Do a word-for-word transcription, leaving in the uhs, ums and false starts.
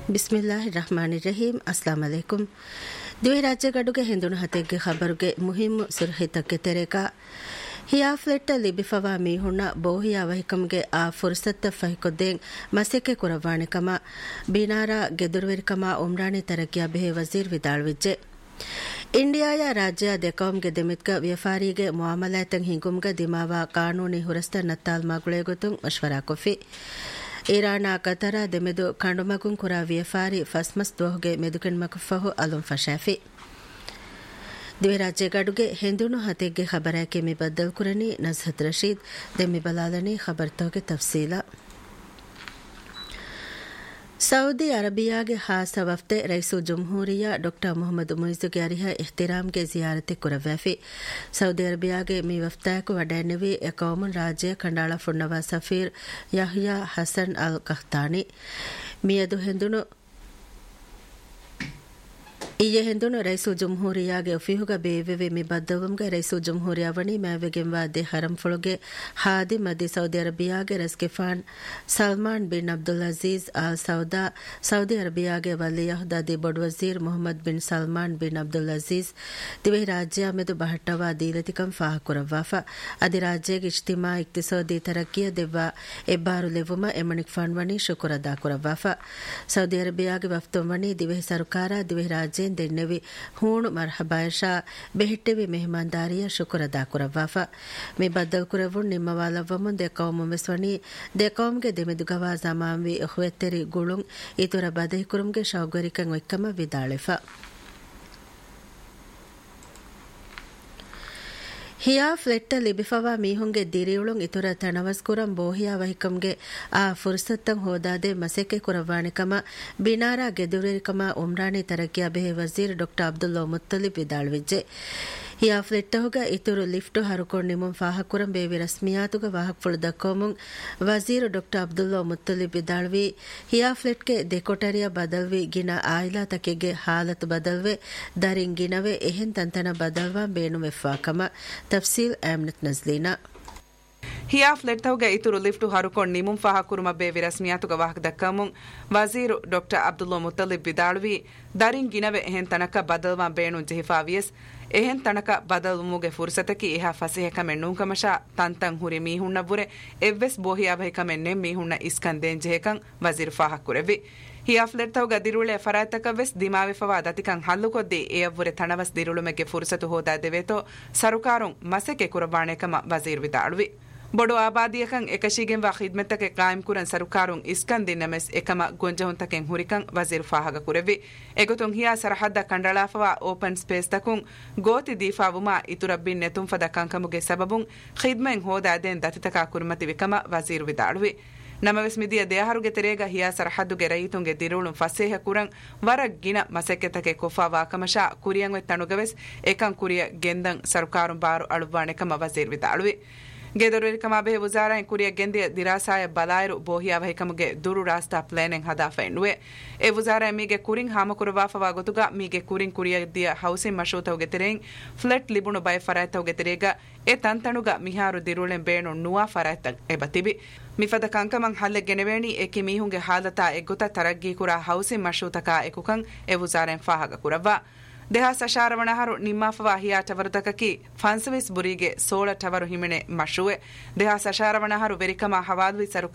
ಬಿಸ್ಮಿಲ್ಲಾಹಿರ್ ರಹಮಾನಿರ್ ರಹೀಂ. ಅಸ್ಲಾಂ ಅಲೈಕುಂ. ದ್ವೇ ರಾಜ್ಯಗಡುಗೆ ಹಿಂದುಣ ಹತೆಗ್ಗೆ ಖಬರುಗೆ ಮುಹಿಮ್ಮು ಸುರ್ಹಿತಕ್ಕೆ ತೆರೆಕ ಹಿಯಾಫ್ಲೆಟ್ಟ ಲಿಬಿಫವಾ ಮೀಹುಣ್ಣ ಬೋಹಿಯಾ ವಹಿಕಮ್ಗೆ ಆ ಫುರ್ಸತ್ತ ಫಹಿಕೊದ್ದೇಂ ಮಸೆಕೆ ಕುರವಾಣಿಕಮ ಬೀನಾರ ಗೆದುರುವೆರಿಕಮ ಉಮ್ರಾಣಿ ತರಕಿಯ ಬೆಹೆ ವಜೀರ್ ವಿದಾಳ್ವಿಜ್ಜೆ. ಇಂಡಿಯಾಯ ರಾಜ್ಯ ದೆಕೌಮ್ಗೆ ದೆಮಿತ್ಗ ವ್ಯಫಾರಿಗೆ ಮುಆಮಲಾತಂ ಹಿಂಗುಮ್ಗ ದಿಮಾವಾ ಕಾನೂನಿ ಹುರಸ್ತ ನತ್ತಾಲ್ ಮಾಗುಳೆಗೊತುಂ ಮಶ್ವರಾ ಕೊಫಿ. ಇರಾನ ಕತರ ದೆಮೆದು ಕಂಡುಮಗುಂ ಕುರಾ ವ್ಯಫಾರಿ ಫಸ್ಮಸ್ ದೋಹಗೆ ಮೆದುಕೆಣ್ಮಕು ಫಹು ಅಲುಂ ಫಶಾಫಿ. ದಿವೆ ರಾಜ್ಯಗಡುಗೆ ಹಿಂದುಣು ಹತೆಗ್ಗೆ ಖಬರಾಕೆ ಮಿ ಬದ್ದಲ್ ಕುರನಿ ನಜ್ಹತ್ Rashid ದೆಮಿ ಬಲಾಲನಿ ಖಬರ್ತೋಗೆ ತಫ್ಸೀಲ. Saudi ಅರಬಿಯಾಗೆ ಹಾಸ ವಫ್ತೆ rice ಜುಮ್ಹೂರಿಯ doctor Mohammed ಮುಯಿಜುಗೆ ಅರಿಹ ಇಹ್ತಿರಾಮ್ಗೆ ಜಿಯಾರತೆ ಕುರವ್ಯಾಫಿ. Saudi ಅರಬಿಯಾಗೆ ಮಿ ವಫ್ತಾಯಕು ವಡಾನೆವಿ ಎಕೌಮನ್ ರಾಜ್ಯ ಕಂಡಾಳ ಫುಣ್ಣವ ಸಫೀರ್ ಯಹ್ಯಾ ಹಸನ್ ಅಲ್ ಕಹ್ತಾನಿ ಮಿಯದು ಹಿಂದುಣು ಈಯೆ ಹಿಂದುಣು ರೈಸು ಜುಮ್ಹೂರಿಯಾಗೆ ಒಫಿಹುಗ ಬೇವೆವೆ ಮಿ ಬದ್ದವಂಗೆ ರೈಸು ಜುಮ್ಹೂರಿಯಾ ವಣಿ ಮ್ಯಾವೆಗೆಂವಾ ದೆ ಹರಂ ಫುಳುಗೆ ಹಾದಿ ಮದಿ Saudi ಅರಬಿಯಾಗೆ ರಸ್ಕೆಫಾನ್ Salman bin Abdul Aziz ಅಲ್ ಸೌದಾ Saudi ಅರಬಿಯಾಗೆ ವಲಿಯಹುದ the ಬೊಡ್ Wazir Mohammed bin Salman bin Abdul Aziz ದಿವೆ ರಾಜ್ಯ ಮೆದು ಬಹಟ್ಟವ ದೀಲತಿಕಂ ಫಾಹ ಕುರವ್ವಾಫ ಅದಿ ರಾಜ್ಯಗೆ ಇಜ್ತಿಮಾ ಇಕ್ತಿಸೋದಿ ತರಕಿಯ ದೆವ್ವ ಎಬ್ಬಾರು ಲೆವುಮ ಎಮಣಿಕ್ ಫಾನ್ ವಣಿ ಶುಕುರದಾ ಕುರವ್ವಾಫ. ಸೌದಿ ಅರಬಿಯಾಗೆ ವಫ್ತುಂ ವಣಿ ದಿವೆ ಸರ್ಕಾರ ದಿವೆ ರಾಜ್ಯ ದೆನ್ನೆವಿ ಹೂಣು ಮರ್ಹಬಾಯಶಾ ಬೆಹಿಟ್ಟೆವಿ ಮೆಹಮಾನ್ದಾರಿಯ ಶುಕುರದಾ ಕುರವ್ವಾಫ. ಮಿ ಬದ್ದಲ್ ಕುರವುಣ್ ನಿಮ್ಮವಾಲವ್ವಮುನ್ ದೆಕೌಮು ಮೆಸ್ವಣಿ ದೆಕೌಮ್ಗೆ ದೆಮೆದುಗವಾ ಜಮಾಂವಿ ಹುವೆತ್ತೆರಿ ಗುಳುಂ ಇತುರ ಬದಹಿ ಕುರುಮ್ಗೆ ಶೌಗರಿಕಂ ಒಕ್ಕಮ ವಿದಾಳೆಫ. ಹಿಯಾ ಫ್ಲೆಟ್ಟ ಲಿಬಿಫವಾ ಮೀಹುಂಗೆ ದಿರಿಯುಳುಂ ಇತುರ ತಣವಸ್ಕುರಂ ಬೋಹಿಯಾ ವಹಿಕಂಗೆ ಆ ಫುರ್ಸತ್ತಂ ಹೋದಾದೆ ಮಸೆಕೆ ಕುರವಾಣಿಕಮ ಬಿನಾರಾ ಗೆದುರಿಕಮ ಉಮ್ರಾಣಿ ತರಕಿಯ ಬೆಹೆ ವಜೀರ್ ಡಾಕ್ಟರ್ ಅಬ್ದುಲ್ಲಾ ಮುತ್ತಲಿಬ್ ವಿದಾಳ್ವಿಜ್ಜೆ. ಹಿಯಾ ಫ್ಲೆಟ್ಟಹುಗ ಇತುರು ಲಿಫ್ಟು ಹರುಕೊಂಡ್ ನಿಮುಂ ಫಾಹಕುರಂ ಬೇವಿ ರಸ್ಮಿಯಾತುಗ ವಾಹಕ್ ಫುಳು ದಕ್ಕೋಮುಂ ವಜೀರ್ ಡಾಕ್ಟರ್ ಅಬ್ದುಲ್ಲಾ ಮುತ್ತಲಿಬ್ ವಿದಾಳ್ವಿ ಹಿಯಾ ಫ್ಲೆಟ್ಗೆ ದೆಕೊಟರಿಯ ಬದಲ್ವಿ ಗಿನ ಆಯಿಲಾ ತಕೆಗೆ ಹಾಲತ್ ಬದಲ್ವೆ ದರಿಂ ಗಿನವೆ ಎಹೆನ್ ತಂತನ ಬದಲ್ವಾ ಬೇಣು ವೆಫ್ವಾಕಮ. ತಫ್ಸೀಲ್ ಆಮ್ನತ್ ನಜ್ಲೀನಾ. ಹಿಯಾ ಫ್ಲೆಟ್ಟಹುಗ ಇತುರು ಲಿಫ್ಟು ಹರುಕೊಂಡ್ ನಿಮುಂ ಫಾಹಕುರುಮ ಬೇವಿ ರಸ್ಮಿಯಾತುಗ ವಾಹಕ್ ದಕ್ಕಾಮುಂ ವಜೀರ್ ಡಾಕ್ಟರ್ ಅಬ್ದುಲ್ಲಾ ಮುತ್ತಲಿಬ್ ವಿದಾಳ್ವಿ ದರಿಂ ಗಿನವೆ ಎಹೆನ್ ತನಕ ಬದಲ್ವಾ ಬೇಣು ಜೆಹಿಫಾವಿಯಸ್ ಎಹೆನ್ ತನಕ ಬದಲುಮುಗೆ ಫುರ್ಸತಕಿ ಎಹಾ ಫಸಿಹಕಮೆ ನೂಂಕಮಶಾ ತಂತಂ ಹುರಿ ಮೀಹುಣ್ಣವುರೆ ಎವ್ವೆಸ್ ಬೋಹಿಯಾಭೈಕಮೆನ್ನೆ ಮೀಹುಣ್ಣ ಇಸ್ಕಂದೇನ್ ಜೆಹಕಂ ವಜೀರ್ ಫಾಹಕ್ ಕುರೆವಿ. ಹಿಯಾ ಫ್ಲೆಟ್ಟಹುಗ ದಿರುಳೆ ಫರಾತಕವೆಸ್ ದಿಮಾವಿಫವಾ ದತಿಕಂ ಹಲ್ಲುಕೊದ್ದಿ ಎಯವ್ವುರೆ ತಣವಸ್ ದಿರುಳುಮೆಗೆ ಫುರ್ಸತು ಹೋದಾ ದೆವೇತೋ ಸರುಕಾರುಂ ಮಸೆಕೆ ಕುರಬಾಣೆಕಮ ವಜೀರ್ ವಿದಾಳುವಿ. ಬೊಡು ಆಬಾದಿಯಕಂ ಎಕಶಿಗೆಂವಾ ಖಿದ್ಮತಕೆ ಕಾಯಂ ಕುರನ್ ಸರುಕಾರುಂ ಇಸ್ಕಂದಿನ್ ನಮೆಸ್ ಎಕಮ ಗೊಂಜಹುಂತಕೆಂ ಹುರಿಕಂ ವಜೀರ್ ಫಾಹಗ ಕುರೆವಿ. ಎಗುತುಂ ಹಿಯಾ ಸರಹದ್ದ ಕಂಡಳಾಫವಾ ಓಪನ್ ಸ್ಪೇಸ್ ತಕುಂ ಗೋತಿ ದೀಫಾವುಮಾ ಇತುರಬ್ಬಿನ್ ನೆತುಂಫದ ಕಂಕಮುಗೆ ಸಬಬುಂ ಖಿದ್ಮೆಂ ಹೋದಾದೆನ್ ದತಿತಕಾ ಕುರ್ಮತಿ ವಿಕಮ ವಜೀರ್ ವಿದಾಳುವಿ. ನಮವೆಸ್ ಮಿದಿಯ ದೇಹಾರುಗೆ ತೆರೇಗ ಹಿಯಾ ಸರಹದ್ದುಗೆ ರೈತುಂಗೆ ದಿರುಳುಂ ಫಸೇಹ ಕುರಂ ವರಗ್ ಗಿನ ಮಸೆಕೆತಕೆ ಕೊಫಾ ವಾಕಮಶಾ ಕುರಿಯಂವೆ ತಣುಗವೆಸ್ ಎಕಂ ಕುರಿಯ ಗೆಂದಂ ಸರುಕಾರುಂ ಬಾರು ಅಳುವಾಣೆಕಮ ವಜೀರ್ ವಿದಾಳುವಿ. ಗೆದರುವೆರಿಕಮ ಬೆಹೆ ವುಜಾರಾಯನ್ ಕುರಿಯ ಗೆಂದಿಯ ದಿರಾಸಾಯ ಬಲಾಯರು ಬೋಹಿಯಾ ವಹಿಕಮುಗೆ ದುರು ರಾಸ್ತಾ ಪ್ಲಾನೆಂ ಹದಾಫ ಎನ್ನುವೆ. ಎ ವುಜಾರಾಯ ಮೀಗೆ ಕುರಿಂ ಹಾಮಕುರವಾಫವಾ ಗೊತುಗ ಮೀಗೆ ಕುರಿಂ ಕುರಿಯ ದಿಯ ಹೌಸಿನ್ ಮಶೂತವುಗೆ ತೆರೆಯಿಂ ಫ್ಲೆಟ್ ಲಿಬುಣು ಬಯ ಫರಾಯತವುಗೆ ತೆರೆಗ ಎ ತಂತಣುಗ ಮಿಹಾರು ದಿರುಳೆಂ ಬೇಣು ನುವಾ ಫರಾಯತಂ ಎಬತಿಬಿ. ಮಿಫದ ಕಂಕಮಂ ಹಲ್ಲೆ ಗೆನೆವೇಣಿ ಎಕಿ ಮೀಹುಂಗೆ ಹಾಲತಾ ಎಗ್ಗುತ ತರಗ್ಗಿ ಕುರ ಹೌಸಿನ್ ಮಶೂತಕ ಎಕುಕಂ ಎ ವುಜಾರಾಯನ್ ಫಾಹಗ ಕುರವ್ವ. ದೇಹ ಸಶಾರವಣಹರು ನಿಮ್ಮಾಫವಾ ಹಿಯಾ ಟವರುತಕಕಿ ಫನ್ಸವಿಸ್ ಬುರಿಗೆ ಸೋಳ ಟವರು ಹಿಮೆಣೆ ಮಶುವೆ ದೇಹ ಸಶಾರವಣಹರು ವೆರಿಕಮ ಹವಾಲ್ವಿ ಸರುಕ